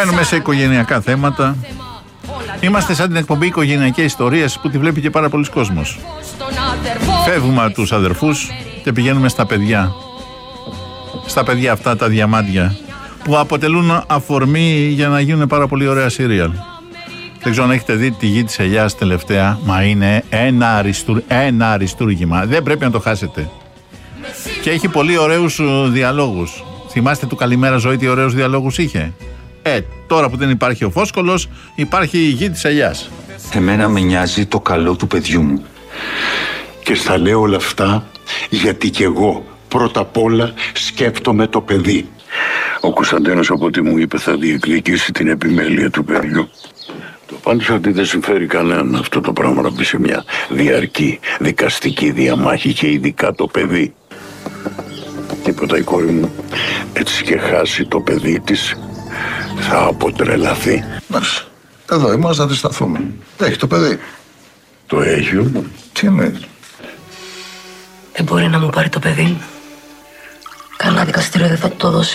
Μένουμε σε οικογενειακά θέματα. Είμαστε σαν την εκπομπή Οικογενειακές Ιστορίες που τη βλέπει και πάρα πολλοί κόσμος. Φεύγουμε από τους αδερφούς και πηγαίνουμε στα παιδιά. Στα παιδιά αυτά τα διαμάντια που αποτελούν αφορμή για να γίνουν πάρα πολύ ωραία σύριαλ. Δεν ξέρω αν έχετε δει τη Γη της Ελιάς τελευταία. Μα είναι ένα αριστούργημα. Δεν πρέπει να το χάσετε. Και έχει πολύ ωραίους διαλόγους. Θυμάστε του Καλημέρα Ζωή τι ωραίους διαλόγους είχε? Τώρα που δεν υπάρχει ο Φόσκολος, υπάρχει η Γη της Ελιάς. Εμένα με νοιάζει το καλό του παιδιού μου. Και στα λέω όλα αυτά γιατί κι εγώ πρώτα απ' όλα σκέφτομαι το παιδί. Ο Κωνσταντίνος από ό,τι μου είπε θα διεκδικήσει την επιμέλεια του παιδιού. Το πάντως ότι δεν συμφέρει κανέναν αυτό το πράγμα να μπει σε μια διαρκή δικαστική διαμάχη και ειδικά το παιδί. Τίποτα η κόρη μου έτσι και χάσει το παιδί της θα αποτρελαθεί. Εδώ είμαστε να τη σταθούμε. Έχει το παιδί. Το έχει όμως. Τι εννοείς? Δεν μπορεί να μου πάρει το παιδί. Κανένα δικαστήριο δεν θα του το δώσει.